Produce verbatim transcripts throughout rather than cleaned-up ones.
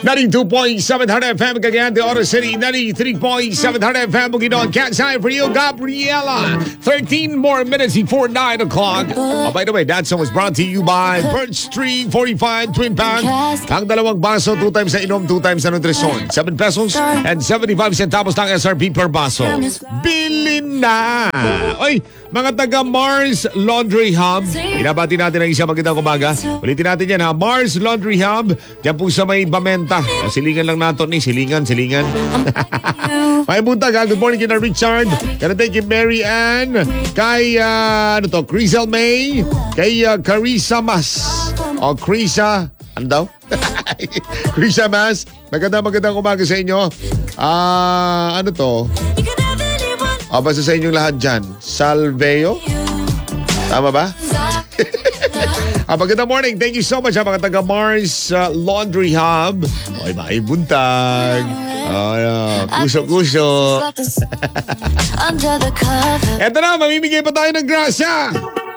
ninety-two point seven Hard F M, Cagayan de Oro City. ninety-three point seven Hard F M, Bukidnon. Cat's Eye for you, Gabriela. thirteen more minutes before nine o'clock. Oh, by the way, that song was brought to you by Birch Tree forty-five Twin Pan. Ang dalawang baso, two times na inom, two times na nutrisyon. seven pesos and seventy-five centavos ng S R P per baso. Bilin na! Oy, mga taga Mars Laundry Hub, inabati natin ang isang magandang umaga. Ulitin natin yan ha, Mars Laundry Hub, dyan po sa may Bamenta. O, silingan lang natin ni, silingan, silingan. May buntag ha, good morning kina Richard. Kaya tayo kay Mary Ann, kay, uh, ano to, Crisel May, kay uh, Carissa Mas. O, Carissa, ano daw? Carissa Mas, magandang magandang umaga sa inyo. Ah, uh, ano to? O, basta sa inyong lahat dyan. Salveo? Tama ba? Ah, magandang morning. Thank you so much, ha, mga taga Mars uh, Laundry Hub. Oy, may buntag. Oh, no. Kuso-kuso. Eto na, mamimigay pa tayo ng grasya.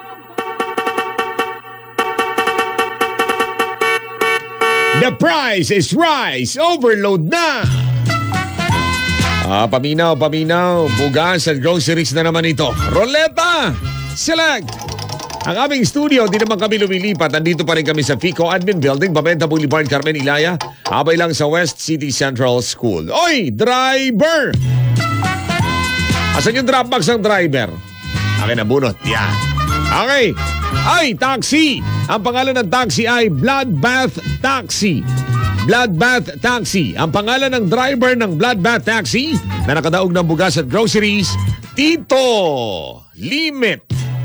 The price is rice overload na. Ah, paminaw, paminaw. Bugas at groceries na naman ito. Roleta! Select! Ang aming studio, di naman kami lumilipat. Nandito pa rin kami sa Fico Admin Building, Bamenta Boulevard, Carmen Ilaya. Abay lang sa West City Central School. Oy, driver! Asan yung dropbox ng driver? Akin na bunot. Yan. Okay. Ay, taxi! Ang pangalan ng taxi ay Bloodbath Taxi. Bloodbath Taxi. Ang pangalan ng driver ng Bloodbath Taxi na nakadaog ng bugas at groceries, Tito Limit.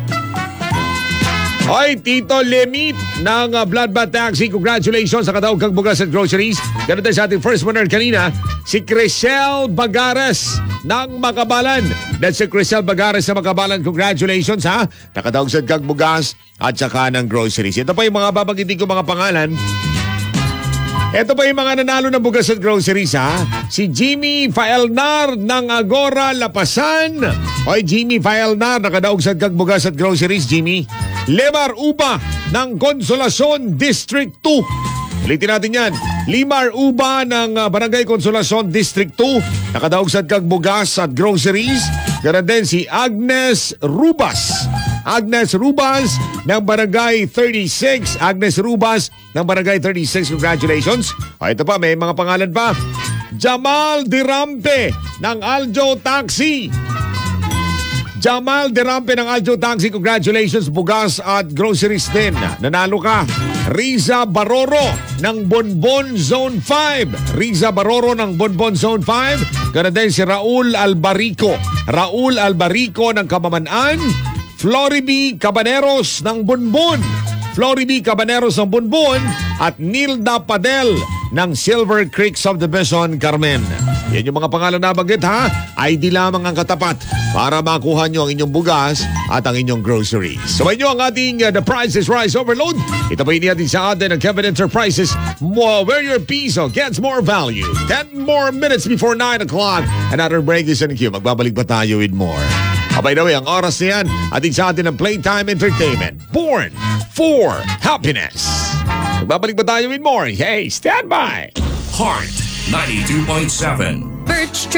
Hoy, Tito Limit ng uh, Bloodbath Taxi. Congratulations sa kadaog kang bugas at groceries. Ganun tayo sa ating first winner kanina, si Crisel Bagares ng Makabalan. That's si Crisel Bagares ng Makabalan. Congratulations ha. Nakadaog sa kang bugas at saka ng groceries. Ito pa yung mga babagitin ko mga pangalan. Ito pa yung mga nanalo ng bugas at groceries ha. Si Jimmy Faelnar ng Agora Lapasan. Hoy, Jimmy Faelnar, nakadaog sa kag bugas at groceries, Jimmy. Lemar Uba ng Consolacion District two. Ulitin natin yan. Limar Uba ng uh, Barangay Consolacion District two. Nakadaog sa kag bugas at groceries. Ganun din si Agnes Rubas. Agnes Rubas ng Barangay thirty-six. Agnes Rubas ng Barangay thirty-six. Congratulations. O, ito pa, may mga pangalan pa. Jamal Dirampe ng Aljo Taxi. Jamal Dirampe ng Aljo Taxi. Congratulations. Bugas at groceries din. Nanalo ka. Riza Baroro ng Bonbon Zone five. Riza Baroro ng Bonbon Zone five. Ganun din si Raul Albarico. Raul Albarico ng Kamamanan. Floriby Cabaneros ng Bonbon. Floriby Cabaneros ng Bonbon at Nilda Padel ng Silver Creek Subdivision, Carmen. Yan yung mga pangalan na banggit ha. I D lamang ang katapat para makuha nyo ang inyong bugas at ang inyong groceries. Sabay nyo ang ating uh, The Price is Rice Overload. Ito pa ini natin sa atin ng Kevin Enterprises. More, where your piso gets more value. ten more minutes before nine o'clock. Another break is in the queue. Magbabalik pa tayo with more. By the way, ang oras na yan, ating sa atin ng Playtime Entertainment. Born for Happiness. Magbabalik ba tayo with more? Hey, stand by! Heart ninety-two point seven. Birch